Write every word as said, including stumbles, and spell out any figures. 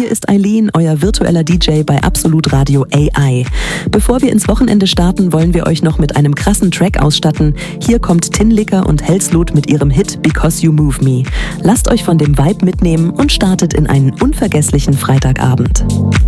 ist Eileen, euer virtueller D J bei Absolut Radio A I. Bevor wir ins Wochenende starten, wollen wir euch noch mit einem krassen Track ausstatten. Hier kommt Tinlicker und Helsloot mit ihrem Hit Because You Move Me. Lasst euch von dem Vibe mitnehmen und startet in einen unvergesslichen Freitagabend.